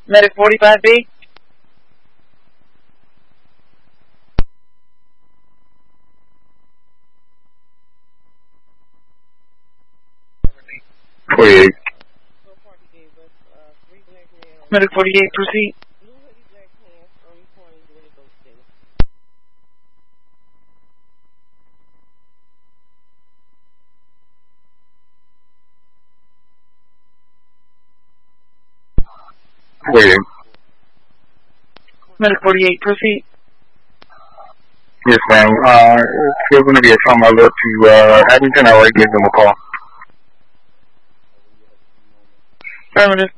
Medic 45B. Medic 48, proceed. Waiting. Medic 48, proceed. Yes, ma'am. Still going to be a trauma alert to Abington. I'll give them a call. Affirmative.